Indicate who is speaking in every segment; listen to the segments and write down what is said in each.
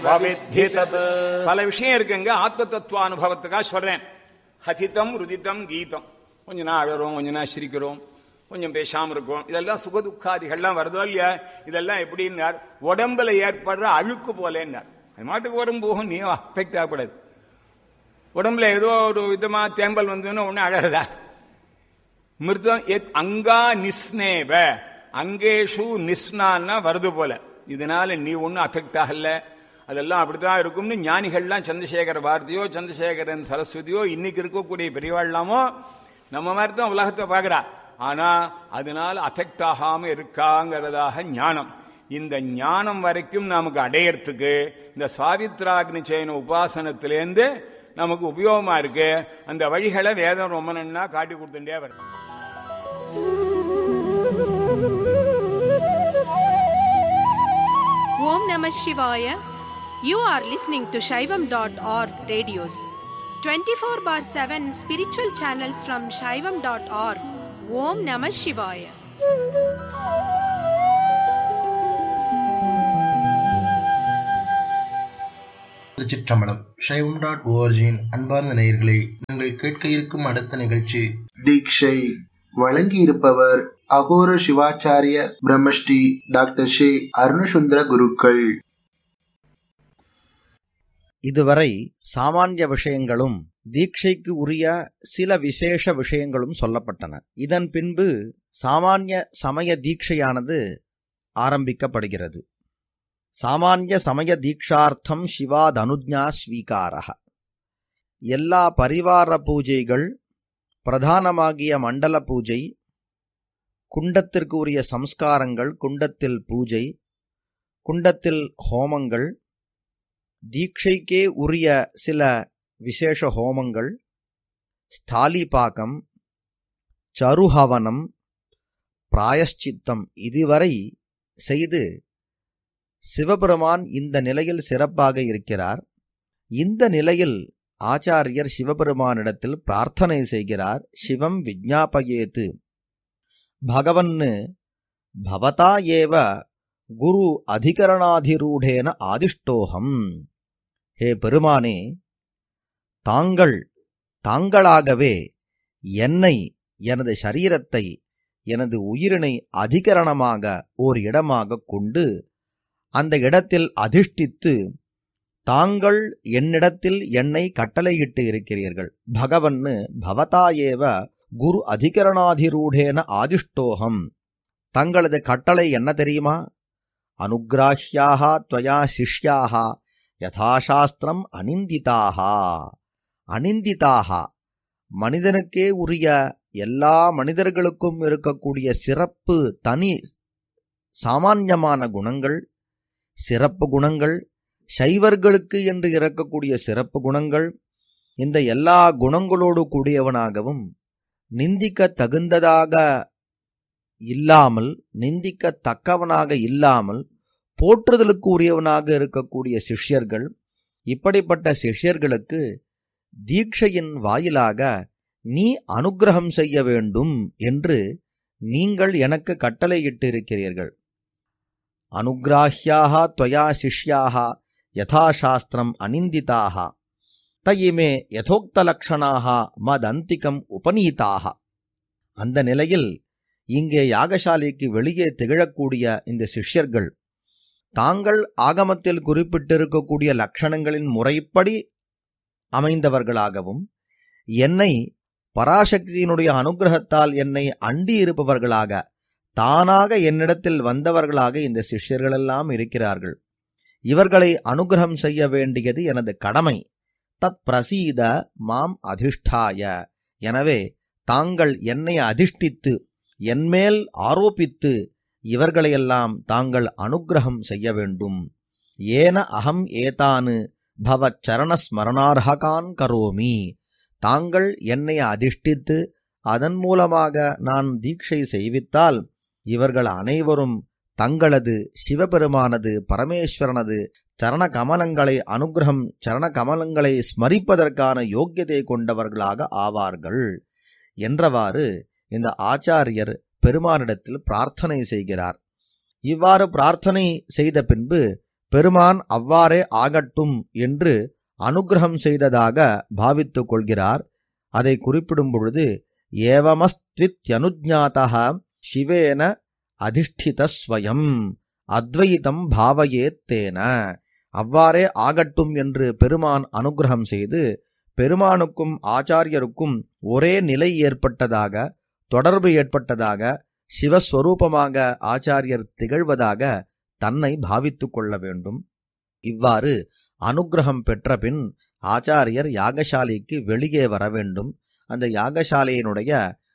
Speaker 1: பல விஷயம் இருக்குங்க. ஆத்ம தத்துவ அனுபவத்துக்காக சொல்றேன். ஹசிதம் ருதிதம் கீதம். கொஞ்ச நாள் அழறோம், கொஞ்ச நாள் சிரிக்கிறோம், கொஞ்சம் பேசாம இருக்கும். இதெல்லாம் சுகதுக்காதிகள்லாம் வருதோ இல்லையா? இதெல்லாம் எப்படின்னார், உடம்புல ஏற்படுற அழுக்கு போலேன்னார். அது மாட்டுக்கு உடம்பு போகும், நீ அஃபெக்ட் ஆகக்கூடாது. உடம்புல ஏதோ ஒரு விதமா தேம்பல் வந்ததுன்னு ஒண்ணு அழறதா? மிருதம் அங்கா நிஸ்னேவ அங்கேஷு நிஸ்னான்னா வருது போல. இதனால நீ ஒன்னும் அஃபெக்ட் ஆகல, அதெல்லாம் அப்படித்தான் இருக்கும்னு ஞானிகள்லாம், சந்திரசேகர பாரதியோ சந்திரசேகரன் சரஸ்வதியோ இன்னைக்கு இருக்கக்கூடிய பெரியவாழ்லாமோ நம்ம மாதிரி தான் உலகத்தை பார்க்கிறா. ஆனா அதனால அஃபெக்ட் ஆகாம இருக்காங்கிறதாக ஞானம். இந்த ஞானம் வரைக்கும் நமக்கு அடையறதுக்கு இந்த சாவித்ராக்னி செய்யன உபாசனத்திலேருந்து நமக்கு உபயோகமா இருக்கு. அந்த வழிகளை வேதம் ரொம்ப நன்னா காட்டி கொடுத்துட்டே வரும்.
Speaker 2: Om Namah Shivaya. You are listening to Shaivam.org radios. 24/7 spiritual channels from Shaivam.org. Om Namah Shivaya.
Speaker 3: திருச்சிற்றம்பலம். Shaivam.org-இன் அன்பார்ந்த நேயர்களே, நீங்கள் கேட்க இருக்கும் அடுத்த நிகழ்ச்சி தீட்சை. வழங்கி இருப்பவர் அகோர சிவாச்சாரிய பிரம்மஸ்ரீ டாக்டர் ஸ்ரீ அருணசுந்தர குருக்கள்.
Speaker 4: இதுவரை சாமானிய விஷயங்களும் தீட்சைக்கு உரிய சில விசேஷ விஷயங்களும் சொல்லப்பட்டன. இதன் பின்பு சாமானிய சமய தீட்சையானது ஆரம்பிக்கப்படுகிறது. சாமானிய சமய தீட்சார்த்தம் சிவாதனுஜ்ஞா ஸ்வீகாரः. எல்லா பரிவார பூஜைகள், பிரதானமாகிய மண்டல பூஜை, குண்டத்திற்கு உரிய சம்ஸ்காரங்கள், குண்டத்தில் பூஜை, குண்டத்தில் ஹோமங்கள், தீட்சைக்கே உரிய சில விசேஷ ஹோமங்கள், ஸ்தாலிபாகம், சருஹவனம், பிராயஷ்சித்தம் இதுவரை செய்து சிவபெருமான் இந்த நிலையில் சிறப்பாக இருக்கிறார். இந்த நிலையில் ஆச்சாரியர் சிவபெருமானிடத்தில் பிரார்த்தனை செய்கிறார். சிவம் விஜ்ஞாபயேத்து பகவன்னு பவதா ஏவ குரு அதிகரணாதிரூடேன ஆதிஷ்டோகம். ஹே பெருமானே, தாங்களாகவே என்னை, எனது சரீரத்தை, எனது உயிரினை அதிகரணமாக ஓர் இடமாக கொண்டு அந்த இடத்தில் அதிஷ்டித்து தாங்கள் என்னிடத்தில் என்னை கட்டளையிட்டு இருக்கிறீர்கள். பகவன்னு பவதா ஏவ குரு அதிகரணாதிரூடேன ஆதிஷ்டோகம். தங்களது கட்டளை என்ன தெரியுமா? அனுக்ராஹ்யாக த்வயா சிஷ்யாக யதாசாஸ்திரம் அனிந்திதாக. அனிந்திதாக மனிதனுக்கே உரிய, எல்லா மனிதர்களுக்கும் இருக்கக்கூடிய சிறப்பு, தனி சாமான்யமான குணங்கள், சிறப்பு குணங்கள், சைவர்களுக்கு என்று இருக்கக்கூடிய சிறப்பு குணங்கள், இந்த எல்லா குணங்களோடு கூடியவனாகவும் நிந்திக்க தகுந்ததாக இல்லாமல், நிந்திக்கத்தக்கவனாக இல்லாமல் போற்றுதலுக்கு உரியவனாக இருக்கக்கூடிய சிஷ்யர்கள். இப்படிப்பட்ட சிஷ்யர்களுக்கு தீட்சையின் வாயிலாக நீ அனுக்கிரகம் செய்ய வேண்டும் என்று நீங்கள் எனக்கு கட்டளையிட்டிருக்கிறீர்கள். அனுக்ராஹ்யாக த்வயா சிஷ்யாக யதாசாஸ்திரம் அனிந்திதாக தயிமே யதோக்தலக்ஷணாக மதந்திகம் உபநீதாக. அந்த நிலையில் இங்கே யாகசாலைக்கு வெளியே திகழக்கூடிய இந்த சிஷ்யர்கள் தாங்கள் ஆகமத்தில் குறிப்பிட்டிருக்கக்கூடிய லட்சணங்களின் முறைப்படி அமைந்தவர்களாகவும், என்னை பராசக்தியினுடைய அனுகிரகத்தால் என்னை அண்டி இருப்பவர்களாக, தானாக என்னிடத்தில் வந்தவர்களாக இந்த சிஷ்யர்களெல்லாம் இருக்கிறார்கள். இவர்களை அனுகிரகம் செய்ய வேண்டியது எனது கடமை. தத் பிரசீத மாம் அதிஷ்டாய. எனவே தாங்கள் என்னை அதிஷ்டித்து, என்மேல் ஆரோபித்து இவர்களையெல்லாம் தாங்கள் அனுகிரகம் செய்ய வேண்டும். ஏன அகம் ஏதானு பவச் சரணஸ்மரணார்ஹகான் கரோமி. தாங்கள் என்னை அதிஷ்டித்து அதன் மூலமாக நான் தீட்சை செய்வித்தால் இவர்கள் அனைவரும் தங்களது சிவபெருமானது பரமேஸ்வரனது சரண கமலங்களை அனுகிரகம், சரண கமலங்களை ஸ்மரிப்பதற்கான யோக்கியதை கொண்டவர்களாக ஆவார்கள் என்றவாறு இந்த ஆச்சாரியர் பெருமானிடத்தில் பிரார்த்தனை செய்கிறார். இவ்வாறு பிரார்த்தனை செய்த பின்பு பெருமான் அவ்வாறே ஆகட்டும் என்று அனுக்கிரகம் செய்ததாக பாவித்துக் கொள்கிறார். அதை குறிப்பிடும் பொழுது ஏவமஸ்த்வித்யனுஜ்ஞாதः சிவேன அதிஷ்டிதஸ்வயம் அத்வைதம் பாவயேத்தேன. அவ்வாறே ஆகட்டும் என்று பெருமான் அனுக்கிரகம் செய்து பெருமானுக்கும் ஆச்சாரியருக்கும் ஒரே நிலை ஏற்பட்டதாக, தொடர்பு ஏற்பட்டதாக, சிவஸ்வரூபமாக ஆச்சாரியர் திகழ்வதாக தன்னை பாவித்துக் கொள்ள வேண்டும். இவ்வாறு அனுக்கிரகம் பெற்ற பின் ஆச்சாரியர் யாகசாலைக்கு வெளியே வர வேண்டும். அந்த யாகசாலையினுடைய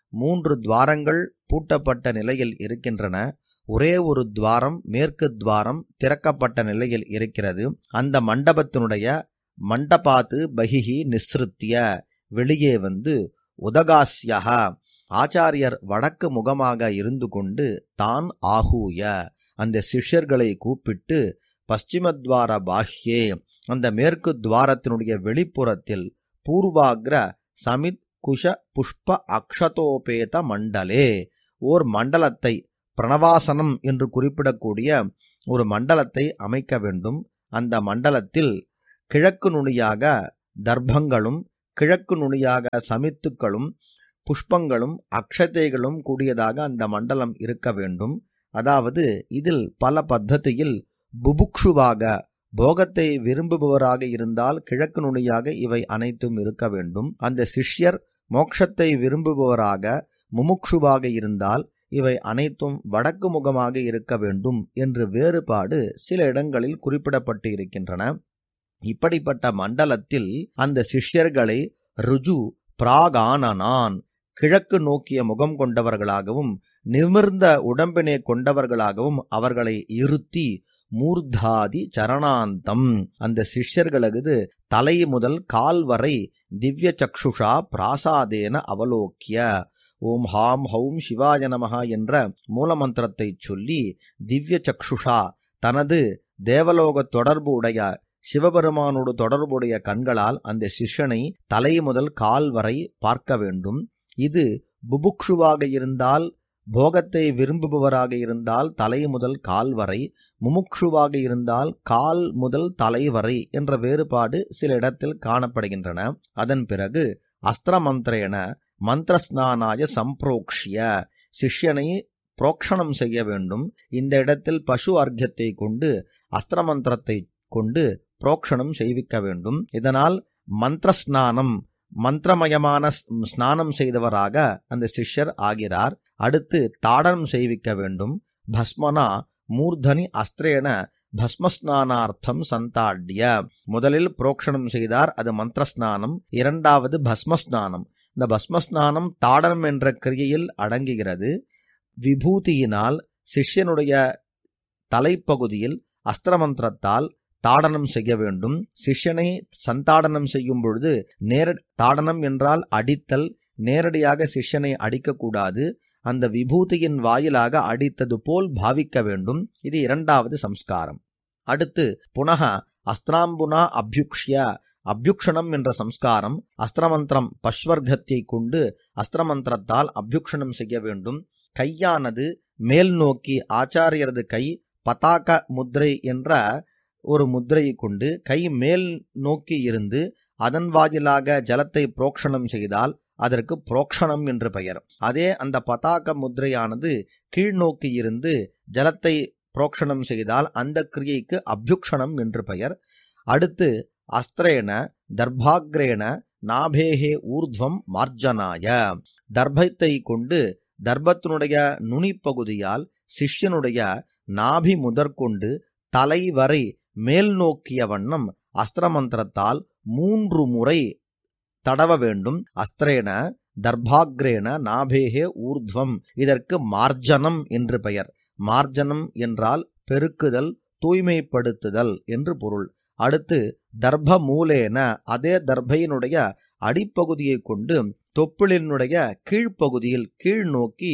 Speaker 4: 3 துவாரங்கள் பூட்டப்பட்ட நிலையில் இருக்கின்றன. ஒரே ஒரு துவாரம், மேற்கு துவாரம் திறக்கப்பட்ட நிலையில் இருக்கிறது. அந்த மண்டபத்தினுடைய மண்டபாத்து பகிஹி நிஸ்ருத்திய, வெளியே வந்து உதகாஸ்யஹ, ஆச்சாரியர் வடக்கு முகமாக இருந்து கொண்டு தான் ஆகூய, அந்த சிஷ்யர்களை கூப்பிட்டு பশ্চিமத்வார பாஹ்யே, அந்த மேற்கு துவாரத்தினுடைய வெளிப்புறத்தில் பூர்வாக்ர சமித் குஷ புஷ்ப அக்ஷதோபேத மண்டலே, ஓர் மண்டலத்தை, பிரணவாசனம் என்று குறிப்பிடக்கூடிய ஒரு மண்டலத்தை அமைக்க வேண்டும். அந்த மண்டலத்தில் கிழக்கு நுனியாக தர்ப்பங்களும் கிழக்கு நுனியாக சமித்துக்களும் புஷ்பங்களும் அக்ஷதைகளும் கூடியதாக அந்த மண்டலம் இருக்க வேண்டும். அதாவது இதில் பல பத்ததியில் புபுக்ஷுவாக, போகத்தை விரும்புபவராக இருந்தால் கிழக்கு நுனியாக இவை அனைத்தும் இருக்க வேண்டும். அந்த சிஷ்யர் மோட்சத்தை விரும்புபவராக முமுக்ஷுவாக இருந்தால் இவை அனைத்தும் வடக்கு முகமாக இருக்க வேண்டும் என்று வேறுபாடு சில இடங்களில் குறிப்பிடப்பட்டு இருக்கின்றன. இப்படிப்பட்ட மண்டலத்தில் அந்த சிஷ்யர்களை ருஜு பிராகானனான், கிழக்கு நோக்கிய முகம் கொண்டவர்களாகவும் நிமிர்ந்த உடம்பினை கொண்டவர்களாகவும் அவர்களை இருத்தி மூர்தாதி சரணாந்தம், அந்த சிஷ்யர்களது தலை முதல் கால் வரை திவ்ய சக்ஷுஷா பிராசாதேன அவலோக்கிய, ஓம் ஹாம் ஹௌம் சிவாய நமஹ என்ற மூலமந்திரத்தை சொல்லி திவ்ய சக்ஷுஷா, தனது தேவலோக தொடர்பு உடைய சிவபெருமானோடு தொடர்புடைய கண்களால் அந்த சிஷ்யனை தலை முதல் கால் வரை பார்க்க வேண்டும். இது புபுக்ஷுவாக இருந்தால், போகத்தை விரும்புபவராக இருந்தால் தலை முதல் கால் வரை, முமுக்ஷுவாக இருந்தால் கால் முதல் தலை வரை என்ற வேறுபாடு சில இடத்தில் காணப்படுகின்றன. அதன் பிறகு அஸ்திரமந்திரேன மந்திரஸ்நானாய சம்பிரோக்ஷிய, சிஷ்யனை புரோக்ஷணம் செய்ய வேண்டும். இந்த இடத்தில் பசு அர்க்கத்தை கொண்டு அஸ்திரமந்திரத்தை கொண்டு புரோக்ஷணம் செய்விக்க வேண்டும். இதனால் மந்திரஸ்நானம், மந்திரமயமான ஸ்நானம் செய்தவராக அந்த சிஷ்யர் ஆகிறார். அடுத்து தாடனம் செய்விக்க வேண்டும். பஸ்மனா மூர்தனி அஸ்திரேன பஸ்மஸ்நானார்த்தம் சந்தாட்ய, முதலில் புரோக்ஷணம் செய்தார், அது மந்திரஸ்நானம். இரண்டாவது பஸ்மஸ்நானம். இந்த பஸ்மஸ்நானம் தாடனம் என்ற கிரியையில் அடங்குகிறது. விபூதியினால் சிஷ்யனுடைய தலைப்பகுதியில் அஸ்திரமந்திரத்தால் தாடனம் செய்ய வேண்டும். சிஷ்யனை சந்தாடனம் செய்யும் பொழுது தாடனம் என்றால் அடித்தல், நேரடியாக சிஷ்யனை அடிக்கக்கூடாது. அந்த விபூதியின் வாயிலாக அடித்தது போல் பாவிக்க வேண்டும். இது இரண்டாவது சம்ஸ்காரம். அடுத்து புனக அஸ்திராம்புனா அபியுக்ஷ்ய, அபியுக்ஷணம் என்ற சம்ஸ்காரம். அஸ்திரமந்திரம் பஸ்வர்க்கத்தை கொண்டு அஸ்திரமந்திரத்தால் அபியுக்ஷணம் செய்ய வேண்டும். கையானது மேல் நோக்கி, ஆச்சாரியரது கை பதாக முத்ரை என்ற ஒரு முத்திரையை கொண்டு கை மேல் நோக்கி இருந்து அதன் வாயிலாக ஜலத்தை புரோக்ஷணம் செய்தால் அதற்கு புரோக்ஷணம் என்று பெயர். அதே அந்த பதாக முத்திரையானது கீழ் நோக்கி இருந்து ஜலத்தை புரோக்ஷணம் செய்தால் அந்த கிரியைக்கு அபியுக்ஷணம் என்று பெயர். அடுத்து அஸ்திரேன தர்பாக்ரேன நாபேஹே ஊர்த்வம் மார்ஜனாய, தர்பத்தை கொண்டு தர்பத்தினுடைய நுனிப்பகுதியால் சிஷ்யனுடைய நாபி முதற்கொண்டு தலை வரை மேல் நோக்கிய வண்ணம் அஸ்திரமந்திரத்தால் 3 முறை தடவ வேண்டும். அஸ்திரேன தர்பாக்ரேன நாபேஹே ஊர்த்வம், இதற்கு மார்ஜனம் என்று பெயர். மார்ஜனம் என்றால் பெருக்குதல், தூய்மைப்படுத்துதல் என்று பொருள். அடுத்து தர்ப மூலேன, அதே தர்பையினுடைய அடிப்பகுதியை கொண்டு தொப்புளினுடைய கீழ்ப்பகுதியில் கீழ் நோக்கி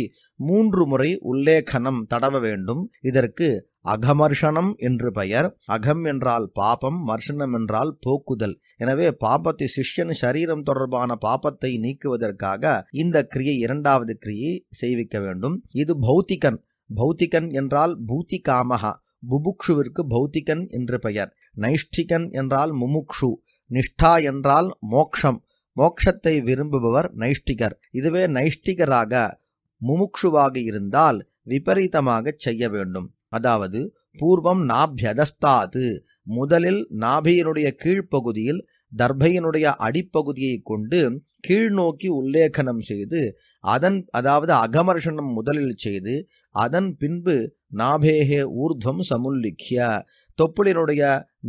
Speaker 4: 3 முறை உல்லேகனம் தடவ வேண்டும். இதற்கு அகமர்ஷனம் என்று பெயர். அகம் என்றால் பாபம், மர்ஷனம் என்றால் போக்குதல். எனவே பாபத்தை, சிஷ்யன் சரீரம் தொடர்பான பாபத்தை நீக்குவதற்காக இந்த கிரியை, இரண்டாவது கிரியை செய்விக்க வேண்டும். இது பௌத்திகன். பௌத்திகன் என்றால் பூதிகாமகா, புபுக்ஷுவிற்கு பௌத்திகன் என்று பெயர். நைஷ்டிகன் என்றால் முமுக்ஷு, நிஷ்டா என்றால் மோக்ஷம், மோக்ஷத்தை விரும்புபவர் நைஷ்டிகர். இதுவே நைஷ்டிகராக முமுக்ஷுவாக இருந்தால் விபரீதமாக செய்ய வேண்டும். அதாவது பூர்வம் நாபியதஸ்தாது, முதலில் நாபியினுடைய கீழ்ப்பகுதியில் தர்பையினுடைய அடிப்பகுதியை கொண்டு கீழ்நோக்கி உல்லேகனம் செய்து அதாவது அகமர்ஷனம் முதலில் செய்து அதன் பின்பு நாபேகே ஊர்துவம் சமுல்லிக்ய, தொப்புளினுடைய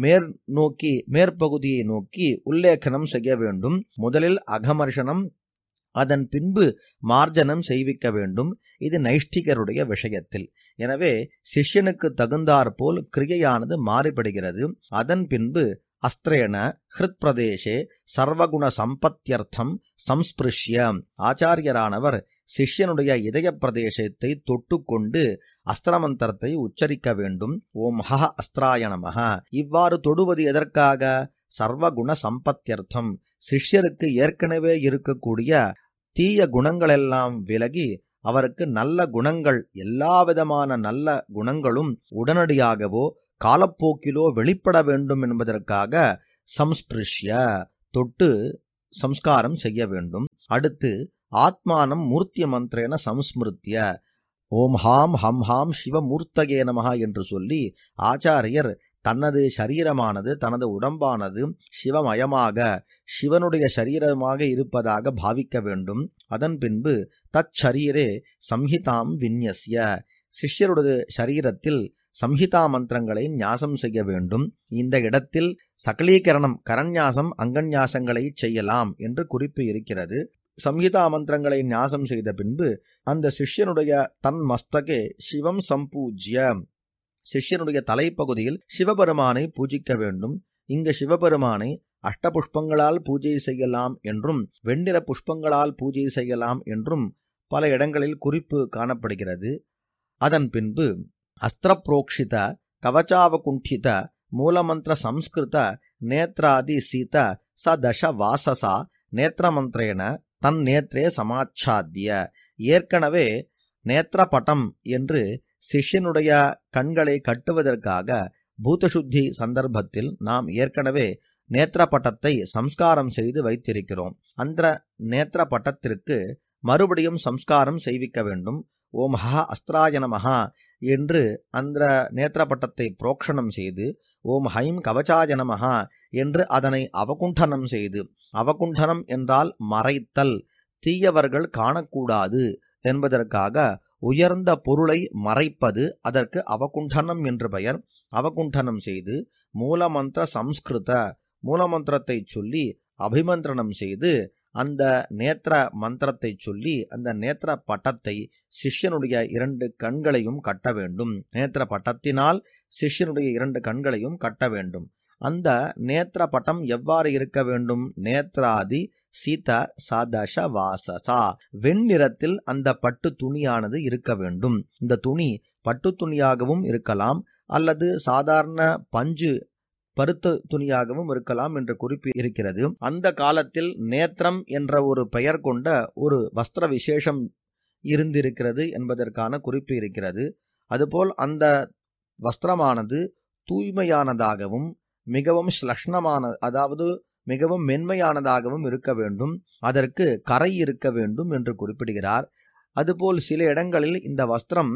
Speaker 4: மேற்பகுதியை நோக்கி உல்லேகனம் செய்ய வேண்டும். முதலில் அகமர்ஷனம், அதன் பின்பு மார்ஜனம் செய்விக்க வேண்டும். இது நைஷ்டிகருடைய விஷயத்தில். எனவே சிஷ்யனுக்கு தகுந்தாற்போல் கிரியையானது மாறுபடுகிறது. அதன் பின்பு அஸ்திரேண ஹிருத் பிரதேசே சர்வகுண சம்பத்தியர்த்தம் சம்ஸ்பிருஷ்ய, ஆச்சாரியரானவர் சிஷ்யனுடைய இதய பிரதேசத்தை தொட்டுக்கொண்டு அஸ்திரமந்திரத்தை உச்சரிக்க வேண்டும். ஓம் ஹ அஸ்திராய நமஹ. இவ்வாறு தொடுவது எதற்காக? சர்வகுண சம்பத்தியர்த்தம், சிஷ்யருக்கு ஏற்கனவே இருக்கக்கூடிய தீய குணங்களெல்லாம் விலகி அவருக்கு நல்ல குணங்கள், எல்லாவிதமான நல்ல குணங்களும் உடனடியாகவோ காலப்போக்கிலோ வெளிப்பட வேண்டும் என்பதற்காக சம்ஸ்பிருஷ்ய, தொட்டு சம்ஸ்காரம் செய்ய வேண்டும். அடுத்து ஆத்மானம் மூர்த்திய மந்திரேன சம்ஸ்மிருத்திய, ஓம் ஹாம் ஹம் ஹாம் சிவமூர்த்தகே நமஹ என்று சொல்லி ஆச்சாரியர் தனது சரீரமானது, தனது உடம்பானது சிவமயமாக, சிவனுடைய சரீரமாக இருப்பதாக பாவிக்க வேண்டும். அதன் பின்பு தச்சரீரே சம்ஹிதாம் விந்யஸ்ய, சிஷ்யருடைய சரீரத்தில் சம்ஹிதா மந்திரங்களை ஞாசம் செய்ய வேண்டும். இந்த இடத்தில் சகலீகரணம், கரண்யாசம், அங்கன்யாசங்களை செய்யலாம் என்று குறிப்பு இருக்கிறது. சம்ஹிதா மந்திரங்களை ஞாசம் செய்த பின்பு அந்த சிஷ்யனுடைய தன் மஸ்தகே சிவம் சம்பூஜ்ய, சிஷ்யனுடைய தலைப்பகுதியில் சிவபெருமானை பூஜிக்க வேண்டும். இங்கு சிவபெருமானை அஷ்டபுஷ்பங்களால் பூஜை செய்யலாம் என்றும் வெண்ணிற புஷ்பங்களால் பூஜை செய்யலாம் என்றும் பல இடங்களில் குறிப்பு காணப்படுகிறது. அதன் பின்பு அஸ்திரப்ரோக்ஷித கவச்சாவகுண்டித மூலமந்திர சம்ஸ்கிருத நேத்ராதி சீத சதச வாசசா நேத்திரமந்திரேன தன் நேத்ரே சமாச்சாத்திய, ஏற்கனவே நேத்திரபட்டம் என்று சிஷ்யனுடைய கண்களை கட்டுவதற்காக பூதசுத்தி சந்தர்ப்பத்தில் நாம் ஏற்கனவே நேத்திரபட்டத்தை சம்ஸ்காரம் செய்து வைத்திருக்கிறோம். அந்த நேத்திரபட்டத்திற்கு மறுபடியும் சம்ஸ்காரம் செய்விக்க வேண்டும். ஓம் ஹ அஸ்திராய நமஹ என்று அந்த நேத்திரபட்டத்தை புரோக்ஷணம் செய்து, ஓம் ஹைம் கவச்சாய நமஹ என்று அதனை அவகுண்டனம் செய்து, அவகுண்டனம் என்றால் மறைத்தல், தீயவர்கள் காணக்கூடாது என்பதற்காக உயர்ந்த பொருளை மறைப்பது, அதற்கு அவகுண்டனம் என்று பெயர். அவகுண்டனம் செய்து மூலமந்திர சம்ஸ்கிருத, மூலமந்திரத்தை சொல்லி அபிமந்திரணம் செய்து அந்த நேத்திர மந்திரத்தை சொல்லி அந்த நேத்திர பட்டத்தை சிஷ்யனுடைய 2 கண்களையும் கட்ட வேண்டும். நேத்திர பட்டத்தினால் சிஷ்யனுடைய 2 கண்களையும் கட்ட வேண்டும். அந்த நேத்திர பட்டம் எவ்வாறு இருக்க வேண்டும்? நேத்ராதி சீத சதச வாசசா, வெண்ணிறத்தில் அந்த பட்டு துணியானது இருக்க வேண்டும். இந்த துணி பட்டு துணியாகவும் இருக்கலாம், அல்லது சாதாரண பஞ்சு பருத்த துணியாகவும் இருக்கலாம் என்று குறிப்பு இருக்கிறது. அந்த காலத்தில் நேத்திரம் என்ற ஒரு பெயர் கொண்ட ஒரு வஸ்திர விசேஷம் இருந்திருக்கிறது என்பதற்கான குறிப்பு இருக்கிறது. அதுபோல் அந்த வஸ்திரமானது தூய்மையானதாகவும் மிகவும் ஸ்லஷ்ணமான, அதாவது மிகவும் மென்மையானதாகவும் இருக்க வேண்டும். அதற்கு கரை இருக்க வேண்டும் என்று குறிப்பிடுகிறார். அதுபோல் சில இடங்களில் இந்த வஸ்திரம்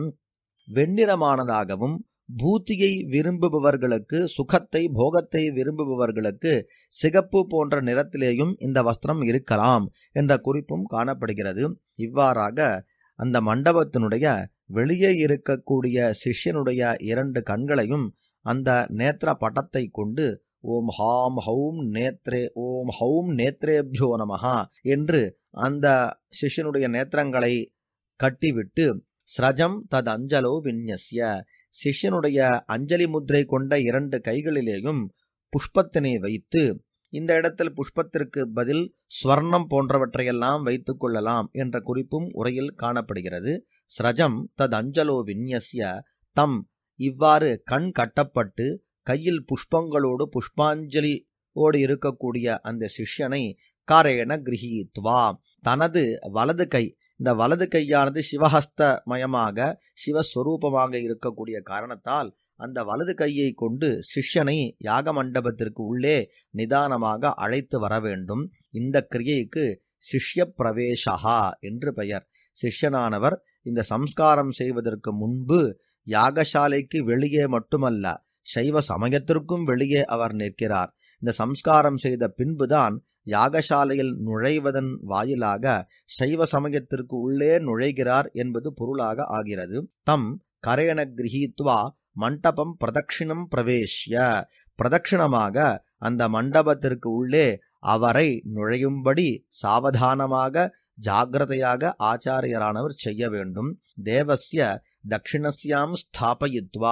Speaker 4: வெண்ணிறமானதாகவும், பூத்தியை விரும்புபவர்களுக்கு, சுகத்தை போகத்தை விரும்புபவர்களுக்கு சிகப்பு போன்ற நிறத்திலேயும் இந்த வஸ்திரம் இருக்கலாம் என்ற குறிப்பும் காணப்படுகிறது. இவ்வாறாக அந்த மண்டபத்தினுடைய வெளியே இருக்கக்கூடிய சிஷ்யனுடைய 2 கண்களையும் அந்த நேத்திர பட்டத்தை கொண்டு ஓம் ஹாம் ஹௌம் நேத்ரே ஓம் ஹௌம் நேத்ரேபியோ நமஹா என்று அந்த சிஷ்யனுடைய நேத்திரங்களை கட்டிவிட்டு ஸ்ரஜம் தத் அஞ்சலோ விந்யஸ்ய, சிஷ்யனுடைய அஞ்சலி முத்திரை கொண்ட 2 கைகளிலேயும் புஷ்பத்தினை வைத்து, இந்த இடத்தில் புஷ்பத்திற்கு பதில் ஸ்வர்ணம் போன்றவற்றையெல்லாம் வைத்துக் கொள்ளலாம் என்ற குறிப்பும் உரையில் காணப்படுகிறது. ஸ்ரஜம் தத் அஞ்சலோ விந்யஸ்ய தம், இவ்வாறு கண் கட்டப்பட்டு கையில் புஷ்பங்களோடு புஷ்பாஞ்சலியோடு இருக்கக்கூடிய அந்த சிஷ்யனை காரேண கிரஹீத்வா, தனது வலது கை இந்த வலது கையானது சிவஹஸ்தமயமாக சிவஸ்வரூபமாக இருக்கக்கூடிய காரணத்தால் அந்த வலது கையை கொண்டு சிஷ்யனை யாக மண்டபத்திற்கு உள்ளே நிதானமாக அழைத்து வர வேண்டும். இந்த கிரியைக்கு சிஷ்ய பிரவேசா என்று பெயர். சிஷ்யனானவர் இந்த சம்ஸ்காரம் செய்வதற்கு முன்பு யாகசாலைக்கு வெளியே மட்டுமல்ல, சைவ சமயத்திற்கும் வெளியே அவர் நிற்கிறார். இந்த சம்ஸ்காரம் செய்த பின்புதான் யாகசாலையில் நுழைவதன் வாயிலாக சைவ சமயத்திற்கு உள்ளே நுழைகிறார் என்பது பொருளாக ஆகிறது. தம் கரேண கிரஹீத்வா மண்டபம் பிரதட்சிணம் பிரவேஷ்ய, பிரதட்சிணமாக அந்த மண்டபத்திற்கு உள்ளே அவரை நுழையும்படி சாவதானமாக ஜாகிரதையாக ஆச்சாரியரானவர் செய்ய வேண்டும். தேவஸ்ய தட்சிணஸ்யாம் ஸ்தாபயித்வா,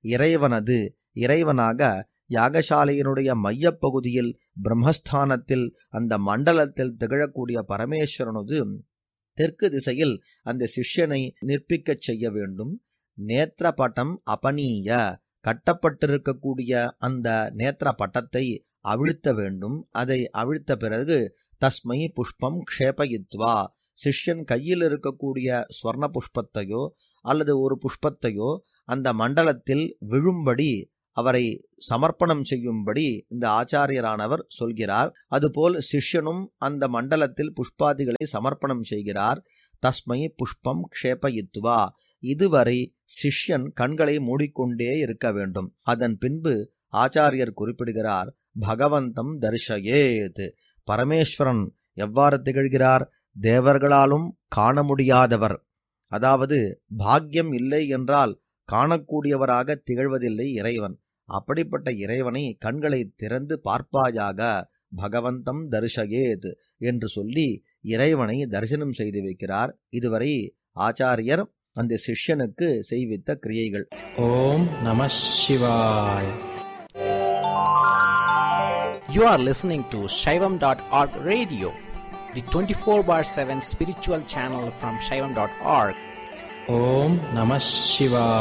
Speaker 4: இறைவனாக யாகசாலையினுடைய மையப்பகுதியில் பிரம்மஸ்தானத்தில் அந்த மண்டலத்தில் திகழக்கூடிய பரமேஸ்வரனது தெற்கு திசையில் அந்த சிஷ்யனை நிற்பிக்கச் செய்ய வேண்டும். நேத்திரபட்டம் அபனீய, கட்டப்பட்டிருக்கக்கூடிய அந்த நேத்திர பட்டத்தை அவிழ்த்த வேண்டும். அதை அவிழ்த்த பிறகு தஸ்மை புஷ்பம் க்ஷேபயித்வா, சிஷ்யன் கையில் இருக்கக்கூடிய ஸ்வர்ண புஷ்பத்தையோ அல்லது ஒரு புஷ்பத்தையோ அந்த மண்டலத்தில் விழும்படி அவரை சமர்ப்பணம் செய்யும்படி இந்த ஆச்சாரியரானவர் சொல்கிறார். அதுபோல் சிஷ்யனும் அந்த மண்டலத்தில் புஷ்பாதிகளை சமர்ப்பணம் செய்கிறார். தஸ்மை புஷ்பம் க்ஷேபயித்வா, இதுவரை சிஷ்யன் கண்களை மூடிக்கொண்டே இருக்க வேண்டும். அதன் பின்பு ஆச்சாரியர் குறிப்பிடுகிறார், பகவந்தம் தரிசயேத், பரமேஸ்வரன் எவ்வாறு திகழ்கிறார்? தேவர்களாலும் காண முடியாதவர், அதாவது பாக்கியம் இல்லை என்றால் காணக்கூடியவராக திகழ்வதில்லை இறைவன். அப்படிப்பட்ட இறைவனை கண்களை திறந்து பார்ப்பாயாக, பகவந்தம் தரிசயேத் என்று சொல்லி இறைவனை தரிசனம் செய்து வைக்கிறார். இதுவரை ஆச்சாரியர் அந்த சிஷ்யனுக்கு செய்வித்த கிரியைகள்.
Speaker 5: ஓம் நம சிவாய. You are listening to Shaivam.org radio, the 24/7 spiritual channel from Shaivam.org. Om Namah Shivaya.